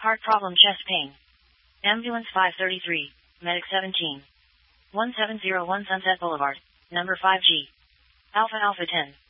Heart problem, chest pain. Ambulance 533, Medic 17. 1701 Sunset Boulevard, number 5G. Alpha Alpha 10.